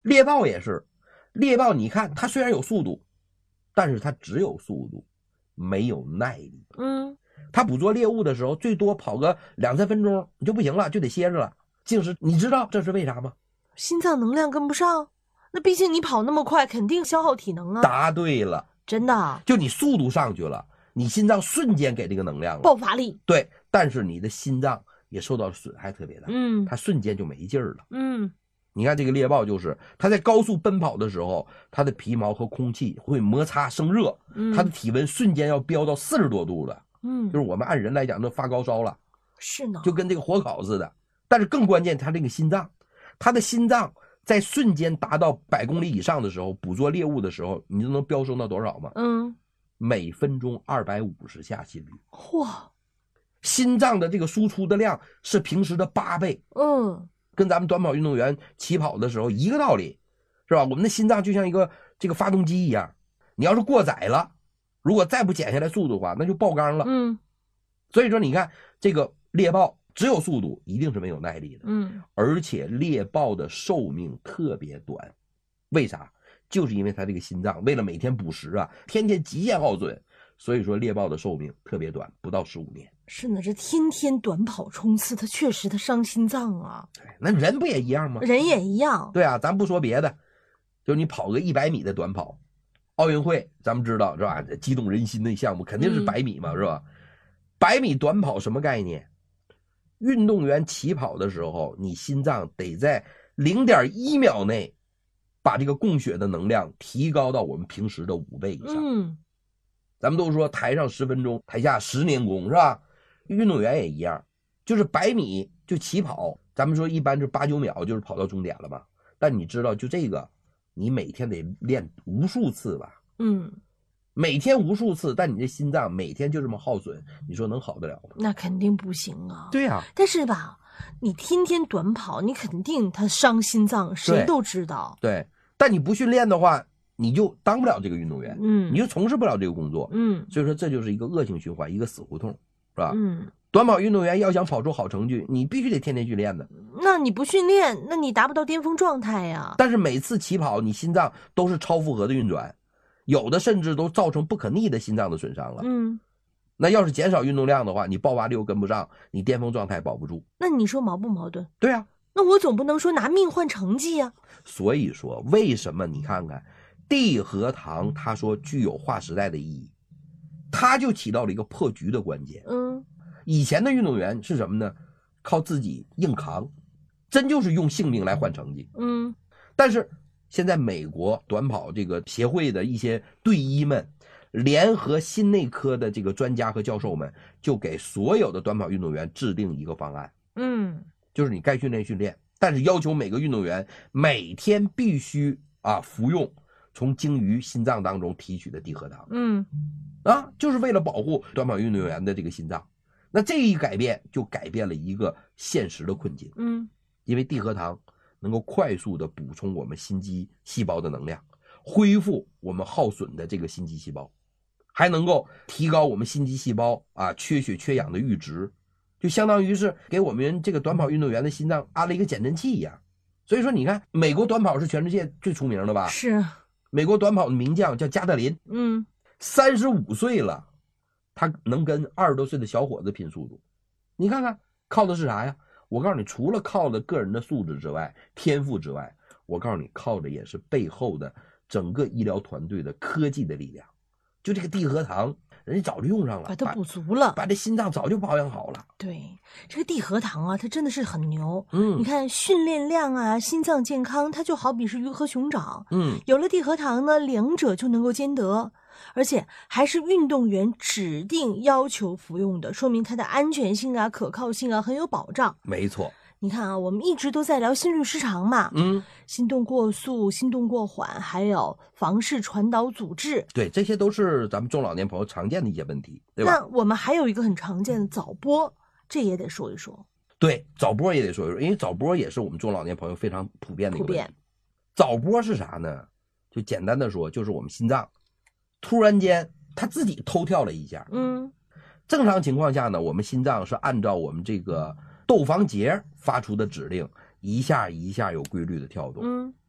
猎豹也是，猎豹你看它虽然有速度，但是它只有速度，没有耐力。它捕捉猎物的时候，最多跑个2-3分钟你就不行了，就得歇着了。静时，你知道这是为啥吗？ 心脏能量跟不上。那毕竟你跑那么快，肯定消耗体能啊。 答对了， 真的， 就你速度上去了，你心脏瞬间给这个能量了， 爆发力。 对，但是你的心脏也受到损害特别大，它瞬间就没劲儿了。你看这个猎豹，就是它在高速奔跑的时候，它的皮毛和空气会摩擦生热，它的体温瞬间要飙到40多度了。就是我们按人来讲都发高烧了， 是呢， 就跟这个火烤似的。但是更关键，它这个心脏，它的心脏在瞬间达到100公里以上的时候，捕捉猎物的时候，你知道能飙升到多少吗？每分钟250下心率。 哇， 心脏的这个输出的量是平时的8倍。跟咱们短跑运动员起跑的时候一个道理，是吧？我们的心脏就像一个这个发动机一样，你要是过载了，如果再不减下来速度的话，那就爆缸了。所以说你看这个猎豹只有速度，一定是没有耐力的。而且猎豹的寿命特别短，为啥？就是因为它这个心脏为了每天捕食啊，天天极限耗损，所以说猎豹的寿命特别短，不到15年。 是呢，这天天短跑冲刺，它确实它伤心脏啊。 对，那人不也一样吗？ 人也一样。 对啊，咱不说别的，就你跑个100米的短跑，奥运会咱们知道是吧？激动人心的项目肯定是100米嘛，是吧？100米短跑什么概念？运动员起跑的时候，你心脏得在0.1秒内把这个供血的能量提高到我们平时的5倍以上。咱们都说台上10分钟，台下10年功，是吧？运动员也一样，就是100米就起跑，咱们说一般是8-9秒就是跑到终点了嘛。但你知道就这个你每天得练无数次吧。每天无数次，但你这心脏每天就这么耗损，你说能好得了吗？ 那肯定不行啊。 对啊， 但是吧，你天天短跑，你肯定它伤心脏，谁都知道。 对，但你不训练的话，你就当不了这个运动员，你就从事不了这个工作。所以说这就是一个恶性循环，一个死胡同，是吧？短跑运动员要想跑出好成绩，你必须得天天训练的。 那你不训练，那你达不到巅峰状态呀。 但是每次起跑，你心脏都是超负荷的运转，有的甚至都造成不可逆的心脏的损伤了。那要是减少运动量的话，你爆发力又跟不上，你巅峰状态保不住。 那你说矛不矛盾？ 对啊， 那我总不能说拿命换成绩呀。 所以说，为什么你看看地核糖，它说具有划时代的意义，它就起到了一个破局的关键。以前的运动员是什么呢？靠自己硬扛，真就是用性命来换成绩。但是现在美国短跑这个协会的一些队医们联合心内科的这个专家和教授们，就给所有的短跑运动员制定一个方案。就是你该训练训练，但是要求每个运动员每天必须服用从鲸鱼心脏当中提取的地核糖。就是为了保护短跑运动员的这个心脏。那这一改变就改变了一个现实的困境。因为地核糖能够快速的补充我们心肌细胞的能量，恢复我们耗损的这个心肌细胞，还能够提高我们心肌细胞缺血缺氧的阈值，就相当于是给我们这个短跑运动员的心脏安了一个减震器一样。所以说你看美国短跑是全世界最出名的吧？ 是。 美国短跑的名将叫加特林，35岁了，他能跟20多岁的小伙子拼速度。你看看靠的是啥呀？我告诉你，除了靠的个人的素质之外，天赋之外，我告诉你靠的也是背后的整个医疗团队的科技的力量。就这个地核糖人家早就用上了， 把它补足了， 把这心脏早就保养好了。 对，这个地核糖啊，它真的是很牛。你看训练量啊，心脏健康，它就好比是鱼和熊掌。有了地核糖呢，两者就能够兼得。而且还是运动员指定要求服用的，说明它的安全性啊、可靠性啊很有保障。 没错， 你看啊，我们一直都在聊心律失常嘛，心动过速、心动过缓，还有房室传导阻滞， 对，这些都是咱们中老年朋友常见的一些问题，对吧？ 那我们还有一个很常见的早搏，这也得说一说。 对，早搏也得说一说，因为早搏也是我们中老年朋友非常普遍的一个问题。早搏是啥呢？就简单的说，就是我们心脏突然间它自己偷跳了一下。正常情况下呢，我们心脏是按照我们这个窦房结发出的指令，一下一下有规律的跳动。